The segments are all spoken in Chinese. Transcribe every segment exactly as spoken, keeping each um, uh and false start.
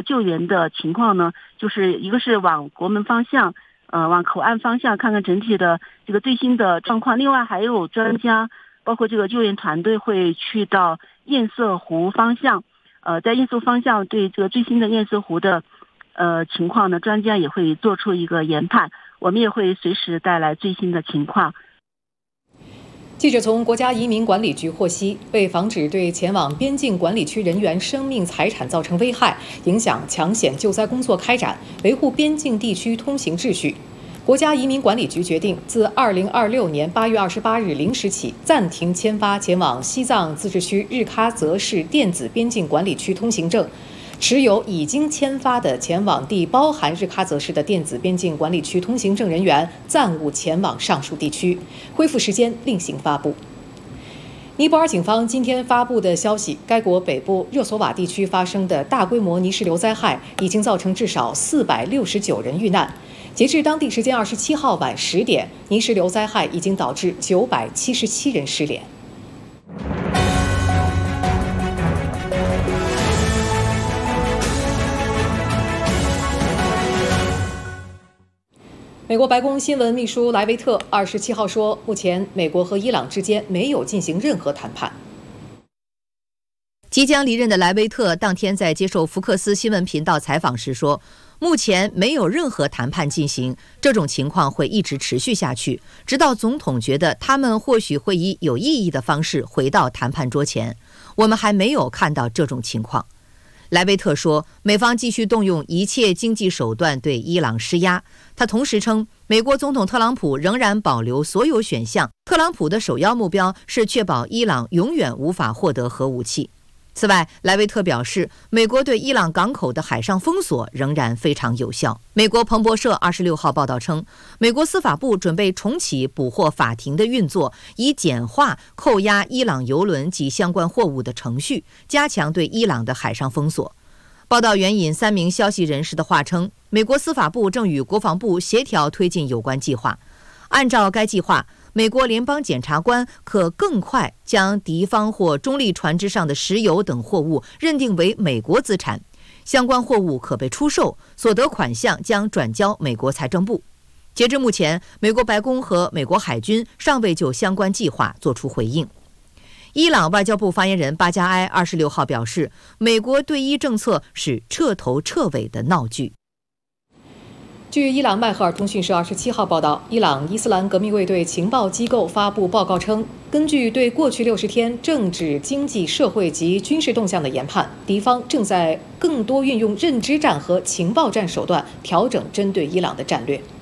救援的情况呢，就是一个是往国门方向，呃，往口岸方向看看整体的这个最新的状况。另外还有专家，包括这个救援团队会去到堰塞湖方向，呃，在堰塞方向对这个最新的堰塞湖的呃情况呢，专家也会做出一个研判，我们也会随时带来最新的情况。 记者从国家移民管理局获悉，为防止对前往边境管理区人员生命财产造成危害，影响抢险救灾工作开展，维护边境地区通行秩序，国家移民管理局决定自二零二六年八月二十八日零时起，暂停签发前往西藏自治区日喀则市电子边境管理区通行证。持有已经签发的前往地包含日喀则市的电子边境管理区通行证人员，暂勿前往上述地区。恢复时间另行发布。尼泊尔警方今天发布的消息，该国北部热索瓦地区发生的大规模泥石流灾害已经造成至少四百六十九人遇难。截至当地时间二十七号晚十点，泥石流灾害已经导致九百七十七人失联。美国白宫新闻秘书莱维特二十七号说，目前美国和伊朗之间没有进行任何谈判。 即将离任的莱维特当天在接受福克斯新闻频道采访时说，目前没有任何谈判进行，这种情况会一直持续下去，直到总统觉得他们或许会以有意义的方式回到谈判桌前。我们还没有看到这种情况。莱维特说，美方继续动用一切经济手段对伊朗施压。他同时称，美国总统特朗普仍然保留所有选项，特朗普的首要目标是确保伊朗永远无法获得核武器。此外，莱维特表示，美国对伊朗港口的海上封锁仍然非常有效。美国彭博社二十六号报道称，美国司法部准备重启捕获法庭的运作，以简化扣押伊朗油轮及相关货物的程序，加强对伊朗的海上封锁。报道援引三名消息人士的话称，美国司法部正与国防部协调推进有关计划。按照该计划，美国联邦检察官可更快将敌方或中立船只上的石油等货物认定为美国资产，相关货物可被出售，所得款项将转交美国财政部。截至目前，美国白宫和美国海军尚未就相关计划作出回应。伊朗外交部发言人巴加埃二十六号表示，美国对伊政策是彻头彻尾的闹剧。 据伊朗迈赫尔通讯社二十七号报道，伊朗伊斯兰革命卫队情报机构发布报告称，根据对过去六十天政治、经济、社会及军事动向的研判，敌方正在更多运用认知战和情报战手段调整针对伊朗的战略。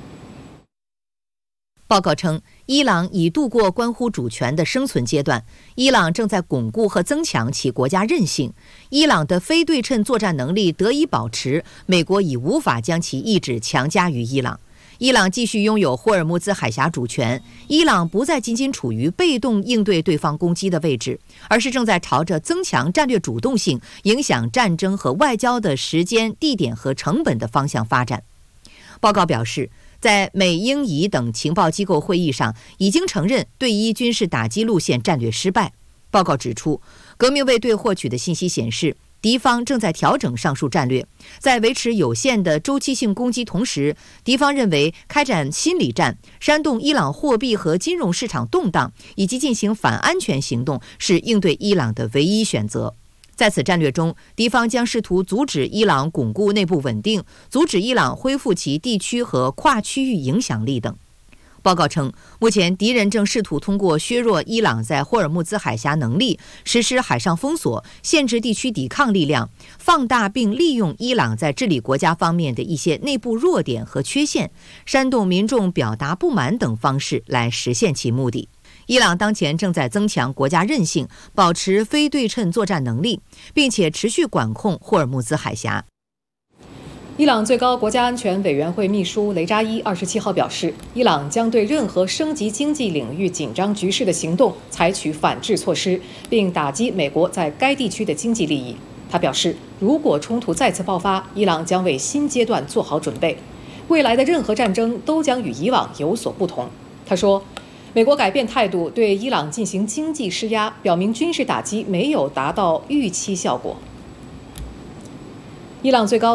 报告称，伊朗已度过关乎主权的生存阶段，伊朗正在巩固和增强其国家韧性。伊朗的非对称作战能力得以保持，美国已无法将其意志强加于伊朗。伊朗继续拥有霍尔木兹海峡主权，伊朗不再仅仅处于被动应对对方攻击的位置，而是正在朝着增强战略主动性、影响战争和外交的时间、地点和成本的方向发展。报告表示，在美英以等情报机构会议上，已经承认对伊军事打击路线战略失败。报告指出，革命卫队获取的信息显示，敌方正在调整上述战略，在维持有限的周期性攻击同时，敌方认为开展心理战、煽动伊朗货币和金融市场动荡，以及进行反安全行动是应对伊朗的唯一选择。在此战略中，敌方将试图阻止伊朗巩固内部稳定，阻止伊朗恢复其地区和跨区域影响力等。报告称，目前敌人正试图通过削弱伊朗在霍尔木兹海峡能力，实施海上封锁，限制地区抵抗力量，放大并利用伊朗在治理国家方面的一些内部弱点和缺陷，煽动民众表达不满等方式来实现其目的。伊朗当前正在增强国家韧性，保持非对称作战能力，并且持续管控霍尔木兹海峡。 伊朗最高国家安全委员会秘书雷扎伊二十七号表示，伊朗将对任何升级经济领域紧张局势的行动采取反制措施，并打击美国在该地区的经济利益。他表示，如果冲突再次爆发，伊朗将为新阶段做好准备，未来的任何战争都将与以往有所不同。他说，美国改变态度对伊朗进行经济施压，表明军事打击没有达到预期效果。伊朗最高